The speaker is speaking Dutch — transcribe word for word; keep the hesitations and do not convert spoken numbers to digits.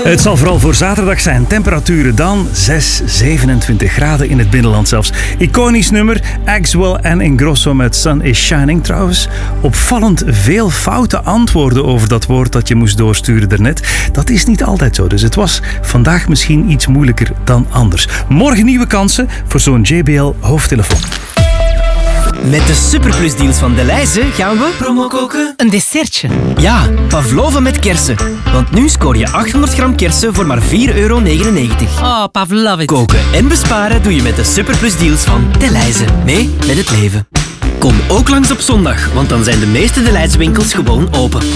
Het zal vooral voor zaterdag zijn. Temperaturen dan zes, zevenentwintig graden in het binnenland zelfs. Iconisch nummer, Axwell en Ingrosso met Sun is Shining. Trouwens, opvallend veel foute antwoorden over dat woord dat je moest doorsturen daarnet. Dat is niet altijd zo, dus het was vandaag misschien iets moeilijker dan anders. Morgen nieuwe kansen voor zo'n J B L hoofdtelefoon. Met de superplusdeals van Delhaize gaan we promo koken. Een dessertje. Ja, pavlova met kersen. Want nu scoor je achthonderd gram kersen voor maar vier euro negenennegentig. Oh, pavlova. Koken en besparen doe je met de superplusdeals van Delhaize. Mee met het leven. Kom ook langs op zondag, want dan zijn de meeste Delhaize winkels gewoon open.